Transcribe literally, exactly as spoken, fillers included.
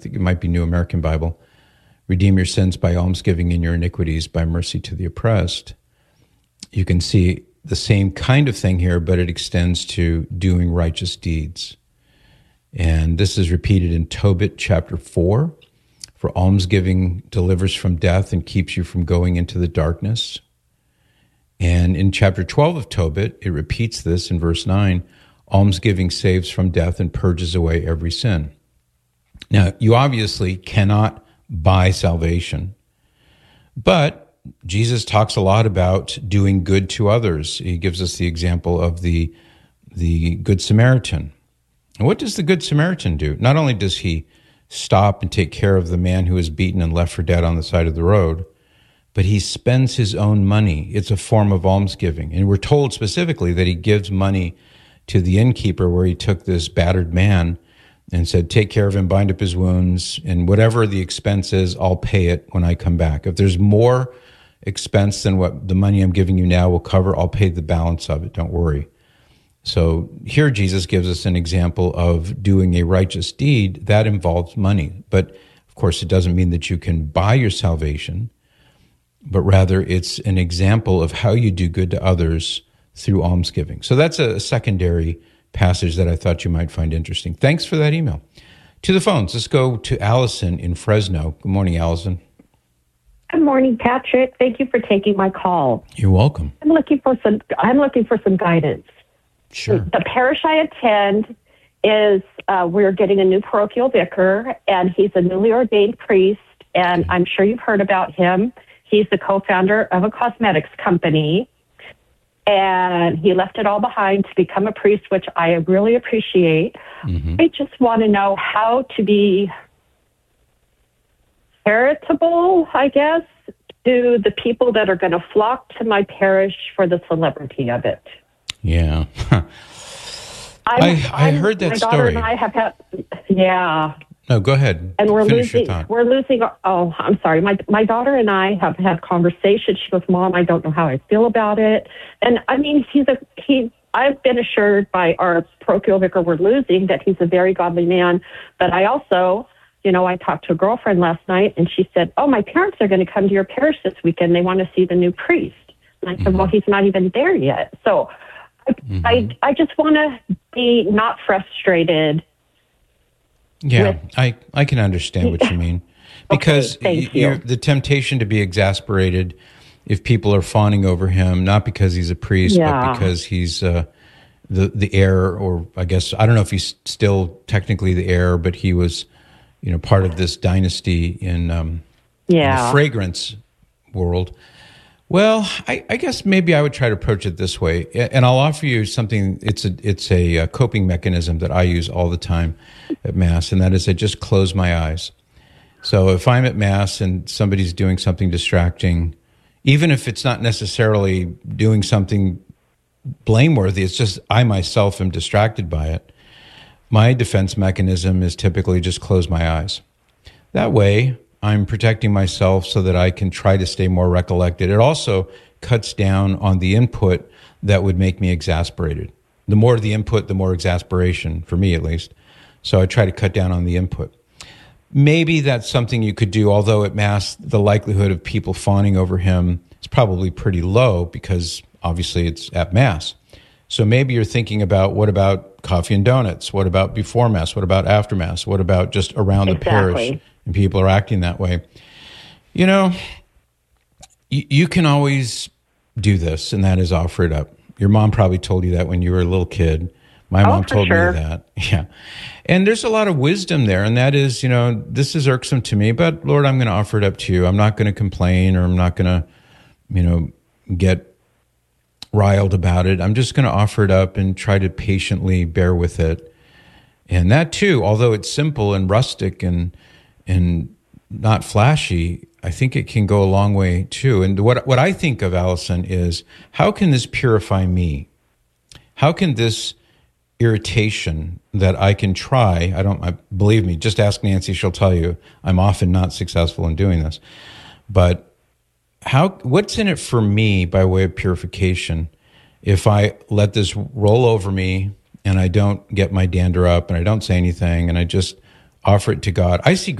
I think it might be New American Bible. Redeem your sins by almsgiving and your iniquities by mercy to the oppressed. You can see the same kind of thing here, but it extends to doing righteous deeds. And this is repeated in Tobit chapter four. For almsgiving delivers from death and keeps you from going into the darkness. And in chapter twelve of Tobit, it repeats this in verse nine. Almsgiving saves from death and purges away every sin. Now, you obviously cannot buy salvation, but Jesus talks a lot about doing good to others. He gives us the example of the, the Good Samaritan. And what does the Good Samaritan do? Not only does he stop and take care of the man who is beaten and left for dead on the side of the road, but he spends his own money. It's a form of almsgiving. And we're told specifically that he gives money to the innkeeper where he took this battered man and said, take care of him, bind up his wounds, and whatever the expense is, I'll pay it when I come back. If there's more expense than what the money I'm giving you now will cover, I'll pay the balance of it, don't worry. So here Jesus gives us an example of doing a righteous deed that involves money. But of course, it doesn't mean that you can buy your salvation, but rather it's an example of how you do good to others through almsgiving. So that's a secondary passage that I thought you might find interesting. Thanks for that email. To the phones, let's go to Allison in Fresno. Good morning, Allison. Good morning, Patrick. Thank you for taking my call. You're welcome. I'm looking for some. I'm looking for some guidance. Sure. The parish I attend is uh, we're getting a new parochial vicar, and he's a newly ordained priest. And I'm sure you've heard about him. He's the co-founder of a cosmetics company, and he left it all behind to become a priest, which I really appreciate. Mm-hmm. I just want to know how to be charitable, I guess, to the people that are going to flock to my parish for the celebrity of it. Yeah. I, I heard that my story. My daughter and I have had, yeah. No, go ahead. And we're Finish losing, your thought. we're losing, oh, I'm sorry. My my daughter and I have had conversations. She goes, Mom, I don't know how I feel about it. And I mean, he's a, he, I've been assured by our parochial vicar we're losing that he's a very godly man. But I also, you know, I talked to a girlfriend last night and she said, oh, my parents are going to come to your parish this weekend. They want to see the new priest. And I said, mm-hmm. well, he's not even there yet. So I, mm-hmm. I, I just want to be not frustrated. Yeah, with, I, I can understand what you mean. Because okay, thank you're, you. the temptation to be exasperated if people are fawning over him, not because he's a priest, yeah. but because he's uh, the, the heir, or I guess, I don't know if he's still technically the heir, but he was, you know, part of this dynasty in, um, yeah. in the fragrance world. Well, I, I guess maybe I would try to approach it this way, and I'll offer you something. It's a it's a, a coping mechanism that I use all the time at Mass, and that is I just close my eyes. So if I'm at Mass and somebody's doing something distracting, even if it's not necessarily doing something blameworthy, it's just I myself am distracted by it, my defense mechanism is typically just close my eyes. That way, I'm protecting myself so that I can try to stay more recollected. It also cuts down on the input that would make me exasperated. The more the input, the more exasperation, for me at least. So I try to cut down on the input. Maybe that's something you could do, although at Mass, the likelihood of people fawning over him is probably pretty low because obviously it's at Mass. So maybe you're thinking about, what about coffee and donuts? What about before Mass? What about after Mass? What about just around the exactly. parish? And people are acting that way. You know, you, you can always do this, and that is offer it up. Your mom probably told you that when you were a little kid. My oh, mom told sure. me that. Yeah. And there's a lot of wisdom there, and that is, you know, this is irksome to me, but Lord, I'm going to offer it up to you. I'm not going to complain, or I'm not going to, you know, get riled about it. I'm just going to offer it up and try to patiently bear with it. And that too, although it's simple and rustic and and not flashy, I think it can go a long way too. And what what I think of, Allison, is how can this purify me? How can this irritation that I can try, I don't, I, believe me, just ask Nancy, she'll tell you, I'm often not successful in doing this. But how? What's in it for me by way of purification if I let this roll over me and I don't get my dander up and I don't say anything and I just offer it to God. I see